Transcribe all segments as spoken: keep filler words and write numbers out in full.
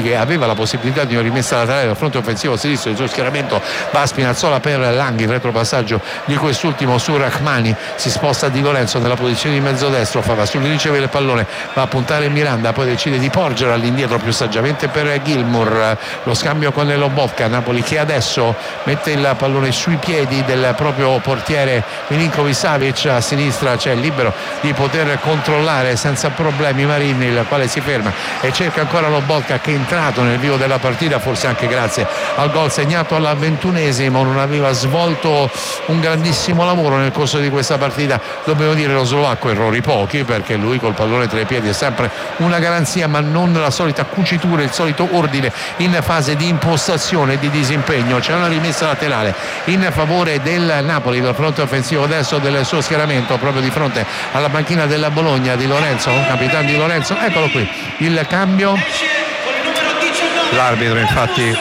che aveva la possibilità di una rimessa laterale dal fronte offensivo sinistro del suo schieramento. Va Spinazzola per Langhi, il retropassaggio di quest'ultimo su Rachmani, si sposta Di Lorenzo nella posizione di mezzo destro, fa sul ricevere il pallone, va a puntare Miranda, poi decide di porgere all'indietro più saggiamente per Gilmour. Lo scambio con Lobotka, Napoli che adesso mette il pallone sui piedi del proprio portiere Milinkovic Savic. A sinistra c'è libero di poter controllare senza problemi Marini, il quale si ferma e cerca ancora Lobotka, che è entrato nel vivo della partita, forse anche grazie al gol segnato alla ventunesimo. Non aveva svolto un grandissimo lavoro nel corso di questa partita, dobbiamo dire lo slovacco, errori pochi, perché lui col pallone tra i piedi è sempre una garanzia, ma non la solita cucitura, il solito ordine in fase di impostazione e di disimpegno. C'è una rimessa laterale in favore del Napoli dal fronte offensivo adesso del suo schieramento, proprio di fronte alla panchina della Bologna. Di Lorenzo, capitano Di Lorenzo, eccolo qui il cambio. L'arbitro infatti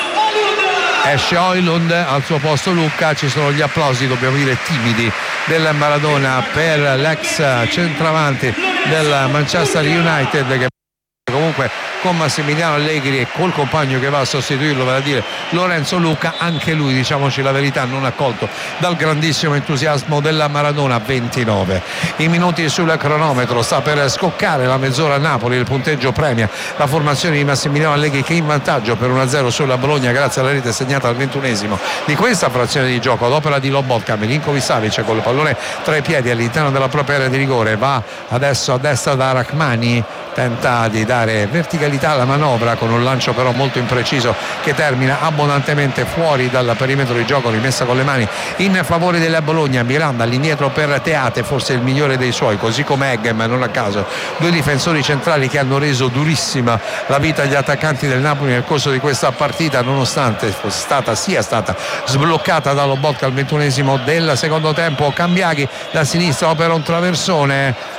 esce Højlund, al suo posto Lucca. Ci sono gli applausi, dobbiamo dire timidi, del Maradona per l'ex centravanti del Manchester United, che comunque con Massimiliano Allegri e col compagno che va a sostituirlo, vale a dire Lorenzo Lucca, anche lui, diciamoci la verità, non accolto dal grandissimo entusiasmo della Maradona. ventinove i minuti sul cronometro, sta per scoccare la mezz'ora a Napoli, il punteggio premia la formazione di Massimiliano Allegri, che è in vantaggio per uno a zero sulla Bologna grazie alla rete segnata al ventunesimo di questa frazione di gioco ad opera di Lobotka. Milinkovic Savic con il pallone tra i piedi all'interno della propria area di rigore, va adesso a destra da Rachmani, tenta di dare verticalità alla manovra con un lancio però molto impreciso che termina abbondantemente fuori dal perimetro di gioco. Rimessa con le mani in favore della Bologna. Miranda all'indietro per Teate, forse il migliore dei suoi, così come Eggem, non a caso due difensori centrali che hanno reso durissima la vita agli attaccanti del Napoli nel corso di questa partita, nonostante fosse stata, sia stata sbloccata da Lobotka al ventunesimo del secondo tempo. Cambiaghi da sinistra opera un traversone,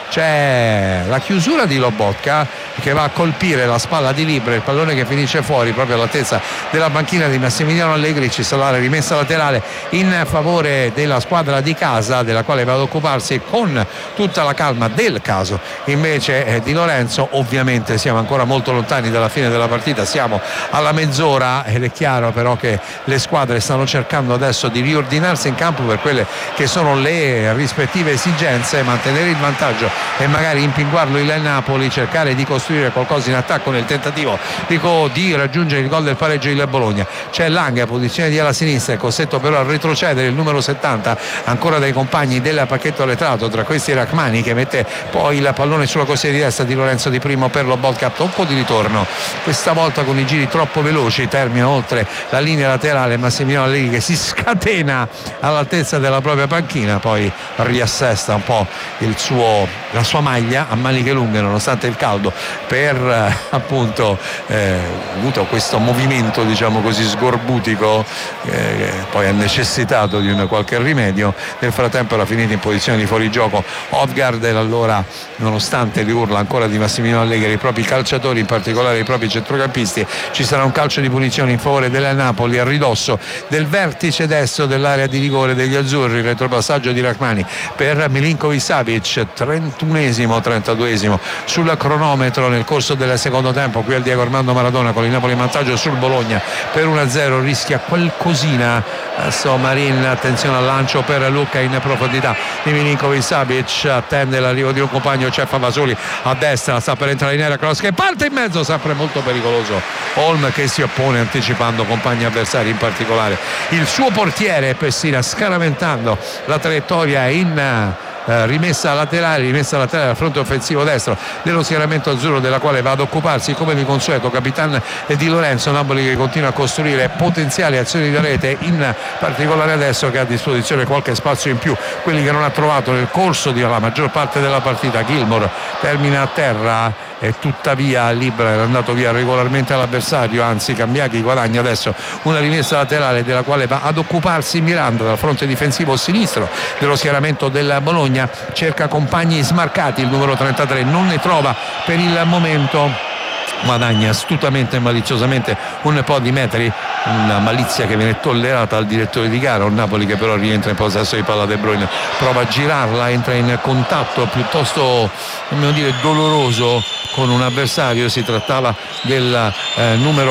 c'è la chiusura di Lobotka che va a colpire la spalla di Libra, il pallone che finisce fuori proprio all'altezza della banchina di Massimiliano Allegri. Ci sarà la rimessa laterale in favore della squadra di casa, della quale va ad occuparsi con tutta la calma del caso invece eh, Di Lorenzo. Ovviamente siamo ancora molto lontani dalla fine della partita, siamo alla mezz'ora ed è chiaro però che le squadre stanno cercando adesso di riordinarsi in campo per quelle che sono le rispettive esigenze, mantenere il vantaggio e magari impinguarlo il Napoli, cercare di costruire qualcosa in attacco nel tentativo dico, di raggiungere il gol del pareggio del Bologna. C'è Lang a posizione di ala sinistra, è costretto però a retrocedere il numero settanta ancora dai compagni del pacchetto arretrato, tra questi Rachmani che mette poi il pallone sulla costiera di destra di Lorenzo Di Primo per Lobotka, tocco di ritorno questa volta con i giri troppo veloci, termina oltre la linea laterale Massimiliano Allegri che si scatena all'altezza della propria panchina, poi riassesta un po' il suo, la sua maglia a maniche lunghe nonostante il caldo per eh, appunto eh, avuto questo movimento diciamo così sgorbutico eh, poi ha necessitato di un qualche rimedio. Nel frattempo era finito in posizione di fuorigioco Odgaard, e allora nonostante le urla ancora di Massimiliano Allegri i propri calciatori, in particolare i propri centrocampisti, ci sarà un calcio di punizione in favore della Napoli a ridosso del vertice destro dell'area di rigore degli azzurri. Il retropassaggio di Rachmani per Milinkovic Savic, trentunesimo trentaduesimo sul cronometro nel corso del secondo tempo. Qui al Diego Armando Maradona con il Napoli in vantaggio sul Bologna per uno a zero, rischia qualcosina adesso Marin, attenzione al lancio per Lucca in profondità di Milinkovic Savic, attende l'arrivo di un compagno, c'è Favasoli a destra, sta per entrare in area, cross che parte in mezzo, sempre molto pericoloso Holm che si oppone anticipando compagni avversari, in particolare il suo portiere Pessina, scaraventando la traiettoria in Eh, rimessa laterale, rimessa laterale al fronte offensivo destro dello schieramento azzurro, della quale va ad occuparsi come di consueto capitano Di Lorenzo. Napoli che continua a costruire potenziali azioni da rete, in particolare adesso che ha a disposizione qualche spazio in più, quelli che non ha trovato nel corso della maggior parte della partita. Gilmour termina a terra e tuttavia Libra era andato via regolarmente all'avversario, anzi Cambiaghi guadagna adesso una rimessa laterale della quale va ad occuparsi Miranda dal fronte difensivo sinistro dello schieramento del Bologna, cerca compagni smarcati, il numero trentatré non ne trova per il momento, guadagna astutamente e maliziosamente un po' di metri, una malizia che viene tollerata al direttore di gara. Un Napoli che però rientra in possesso di palla, De Bruyne prova a girarla, entra in contatto piuttosto come dire doloroso con un avversario, si trattava del eh, numero